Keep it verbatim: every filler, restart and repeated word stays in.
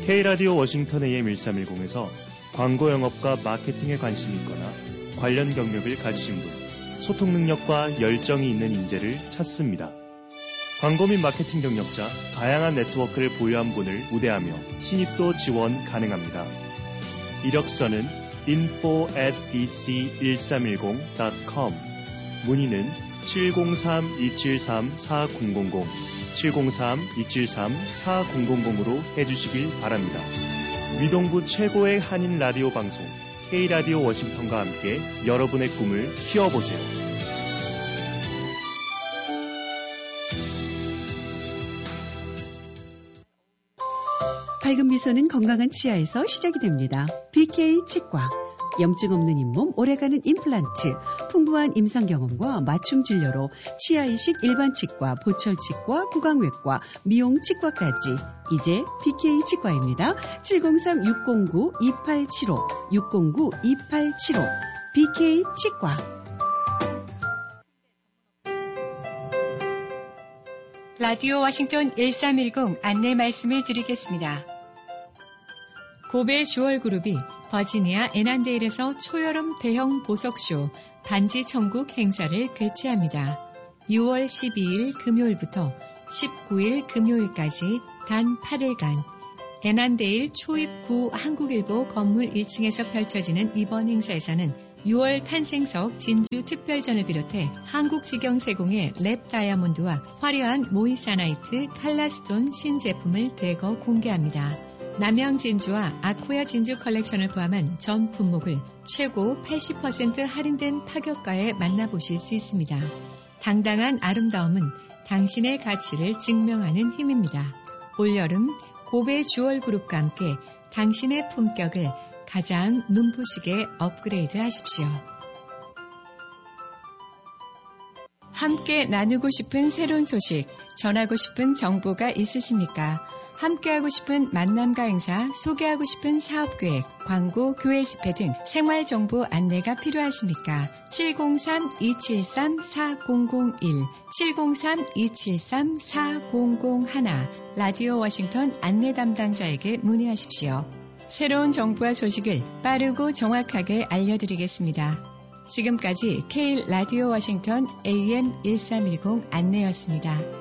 K라디오 워싱턴 에이엠 일삼일공에서 광고 영업과 마케팅에 관심이 있거나 관련 경력을 가지신 분, 소통 능력과 열정이 있는 인재를 찾습니다. 광고 및 마케팅 경력자, 다양한 네트워크를 보유한 분을 우대하며 신입도 지원 가능합니다. 이력서는 info at 이씨 일삼일공 닷 컴, 문의는 칠공삼 이칠삼 사공공공, 칠공삼 이칠삼 사공공공으로 해주시길 바랍니다. 위동부 최고의 한인 라디오 방송 K라디오 워싱턴과 함께 여러분의 꿈을 키워보세요. 밝은 미소는 건강한 치아에서 시작이 됩니다. 비케이 치과. 염증 없는 잇몸, 오래가는 임플란트, 풍부한 임상 경험과 맞춤 진료로 치아 이식 일반 치과, 보철 치과, 구강외과, 미용 치과까지. 이제 비케이 치과입니다. 칠공삼 육공구 이팔칠오, 육공구 이팔칠오. 비케이 치과. 라디오 워싱턴 일삼일공 안내 말씀을 드리겠습니다. 고베 주얼그룹이 버지니아 애난데일에서 초여름 대형 보석쇼 반지 천국 행사를 개최합니다. 유월 십이일 금요일부터 십구일 금요일까지 단 팔 일간 애난데일 초입구 한국일보 건물 일 층에서 펼쳐지는 이번 행사에서는 유월 탄생석 진주 특별전을 비롯해 한국직영세공의 랩 다이아몬드와 화려한 모이사나이트 칼라스톤 신제품을 대거 공개합니다. 남양 진주와 아코야 진주 컬렉션을 포함한 전 품목을 최고 팔십 퍼센트 할인된 파격가에 만나보실 수 있습니다. 당당한 아름다움은 당신의 가치를 증명하는 힘입니다. 올여름 고베 주얼그룹과 함께 당신의 품격을 가장 눈부시게 업그레이드 하십시오. 함께 나누고 싶은 새로운 소식, 전하고 싶은 정보가 있으십니까? 함께하고 싶은 만남과 행사, 소개하고 싶은 사업계획, 광고, 교회 집회 등 생활정보 안내가 필요하십니까? 칠공삼 이칠삼 사공공일, 칠공삼 이칠삼 사공공일 라디오 워싱턴 안내 담당자에게 문의하십시오. 새로운 정보와 소식을 빠르고 정확하게 알려드리겠습니다. 지금까지 K 라디오 워싱턴 에이엠 일삼일공 안내였습니다.